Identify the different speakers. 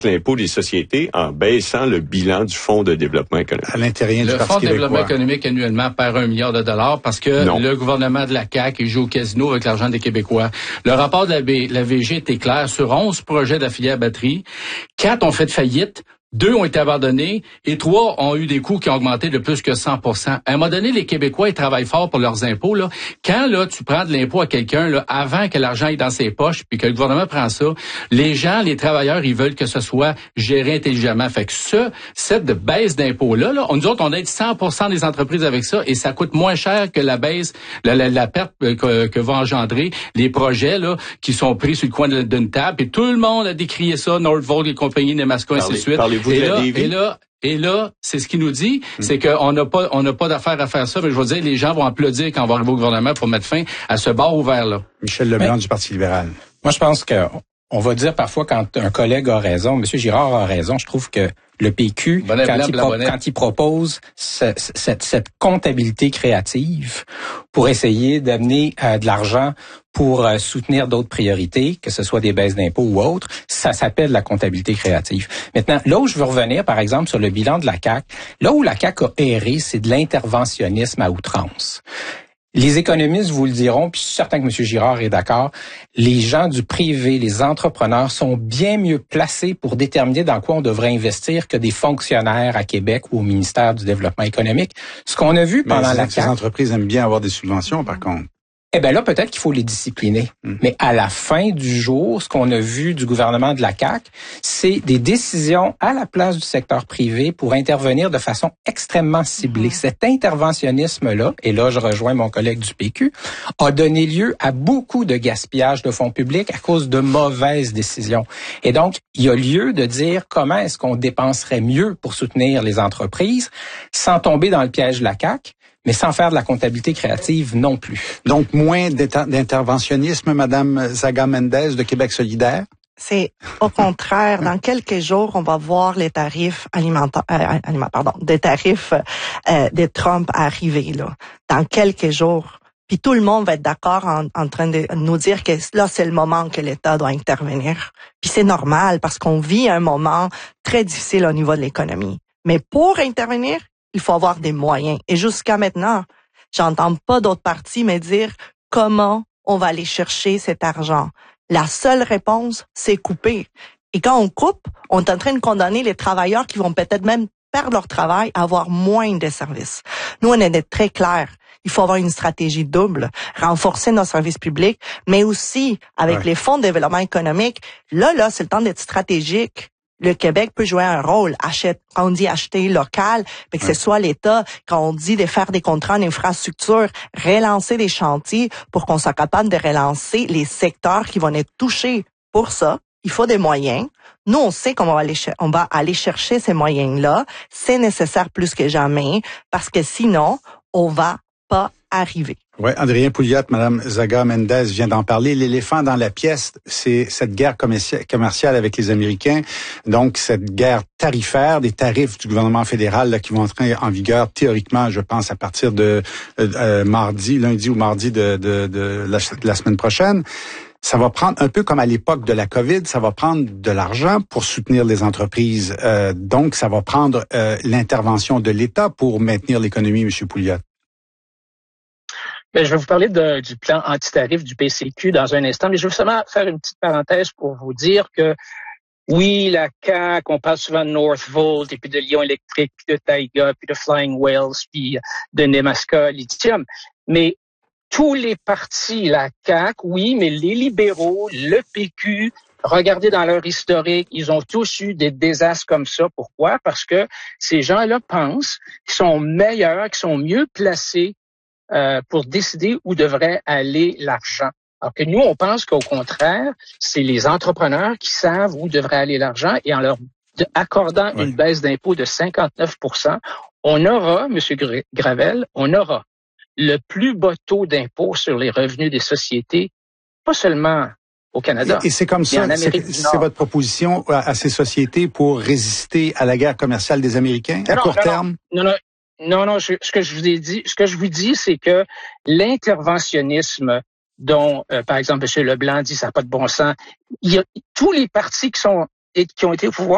Speaker 1: l'impôt des sociétés en baissant le bilan du Fonds de développement économique.
Speaker 2: À l'intérieur du
Speaker 3: Le
Speaker 2: Parti
Speaker 3: Fonds de
Speaker 2: québécois.
Speaker 3: développement économique annuellement perd $1 milliard parce que
Speaker 1: Non.
Speaker 3: le gouvernement de la CAQ joue au casino avec l'argent des Québécois. Le rapport de la VG était clair. Sur 11 projets d'affiliés à batterie, 4 ont fait faillite. 2 ont été abandonnés et 3 ont eu des coûts qui ont augmenté de plus que 100%. À un moment donné, les Québécois, ils travaillent fort pour leurs impôts. Là. Quand là, tu prends de l'impôt à quelqu'un là, avant que l'argent aille dans ses poches puis que le gouvernement prend ça, les gens, les travailleurs, ils veulent que ce soit géré intelligemment. Fait que cette baisse d'impôts-là, nous autres, on aide 100% des entreprises avec ça et ça coûte moins cher que la baisse, la perte que va engendrer les projets là qui sont pris sur le coin d'une table. Et tout le monde a décrié ça, Northvolt, les compagnies, Nemaska, ainsi de suite. Et là, c'est ce qu'il nous dit, c'est qu'on n'a pas d'affaire à faire ça, mais je veux dire, les gens vont applaudir quand on va arriver au gouvernement pour mettre fin à ce bar ouvert-là.
Speaker 2: Michel Leblanc du Parti libéral.
Speaker 4: Moi, je pense que on va dire parfois quand un collègue a raison, M. Girard a raison, je trouve que le PQ, quand il propose cette comptabilité créative pour essayer d'amener de l'argent pour soutenir d'autres priorités, que ce soit des baisses d'impôts ou autres, ça s'appelle la comptabilité créative. Maintenant, là où je veux revenir, par exemple, sur le bilan de la CAQ, là où la CAQ a erré, c'est de l'interventionnisme à outrance. Les économistes vous le diront, puis je suis certain que M. Girard est d'accord, les gens du privé, les entrepreneurs sont bien mieux placés pour déterminer dans quoi on devrait investir que des fonctionnaires à Québec ou au ministère du Développement économique. Ce qu'on a vu pendant la CAQ...
Speaker 2: Les entreprises aiment bien avoir des subventions, par contre.
Speaker 4: Eh bien là, peut-être qu'il faut les discipliner. Mais à la fin du jour, ce qu'on a vu du gouvernement de la CAQ, c'est des décisions à la place du secteur privé pour intervenir de façon extrêmement ciblée. Cet interventionnisme-là, et là je rejoins mon collègue du PQ, a donné lieu à beaucoup de gaspillage de fonds publics à cause de mauvaises décisions. Et donc, il y a lieu de dire comment est-ce qu'on dépenserait mieux pour soutenir les entreprises sans tomber dans le piège de la CAQ, mais sans faire de la comptabilité créative non plus.
Speaker 2: Donc, moins d'interventionnisme, Madame Zaga-Mendez de Québec solidaire?
Speaker 5: C'est au contraire, dans quelques jours, on va voir les tarifs des tarifs de Trump arriver, là. Dans quelques jours. Puis tout le monde va être d'accord en train de nous dire que là, c'est le moment que l'État doit intervenir. Puis c'est normal parce qu'on vit un moment très difficile au niveau de l'économie. Mais pour intervenir, il faut avoir des moyens. Et jusqu'à maintenant, j'entends pas d'autres partis me dire comment on va aller chercher cet argent. La seule réponse, c'est couper. Et quand on coupe, on est en train de condamner les travailleurs qui vont peut-être même perdre leur travail à avoir moins de services. Nous, on est très clairs. Il faut avoir une stratégie double, renforcer nos services publics, mais aussi avec les fonds de développement économique. Là, c'est le temps d'être stratégique. Le Québec peut jouer un rôle. Quand on dit acheter local, que ce soit l'État, quand on dit de faire des contrats en infrastructure, relancer des chantiers pour qu'on soit capable de relancer les secteurs qui vont être touchés. Pour ça, il faut des moyens. Nous, on sait qu'on va aller chercher ces moyens-là. C'est nécessaire plus que jamais parce que sinon, on va pas arriver.
Speaker 2: Oui, Adrien Pouliot, Mme Zaga-Mendez vient d'en parler. L'éléphant dans la pièce, c'est cette guerre commerciale avec les Américains. Donc, cette guerre tarifaire, des tarifs du gouvernement fédéral là, qui vont entrer en vigueur théoriquement, je pense, à partir de lundi ou mardi de la semaine prochaine. Ça va prendre un peu comme à l'époque de la COVID, ça va prendre de l'argent pour soutenir les entreprises. Donc, ça va prendre l'intervention de l'État pour maintenir l'économie, M. Pouliot.
Speaker 6: Je vais vous parler du plan anti-tarif du PCQ dans un instant, mais je veux seulement faire une petite parenthèse pour vous dire que oui, la CAQ, on parle souvent de Northvolt, et puis de Lion Électrique, puis de Taiga, puis de Flying Whales, puis de Nemaska Lithium, mais tous les partis, la CAQ, oui, mais les libéraux, le PQ, regardez dans leur historique, ils ont tous eu des désastres comme ça. Pourquoi? Parce que ces gens-là pensent qu'ils sont meilleurs, qu'ils sont mieux placés pour décider où devrait aller l'argent. Alors que nous, on pense qu'au contraire, c'est les entrepreneurs qui savent où devrait aller l'argent et en leur accordant une baisse d'impôt de 59%, on aura, M. Gravel, on aura le plus bas taux d'impôt sur les revenus des sociétés, pas seulement au Canada.
Speaker 2: Et c'est comme ça, c'est votre proposition à ces sociétés pour résister à la guerre commerciale des Américains à court terme?
Speaker 6: Non, ce que je vous dis, c'est que l'interventionnisme dont, par exemple, M. Leblanc dit ça n'a pas de bon sens, il y a tous les partis qui ont été au pouvoir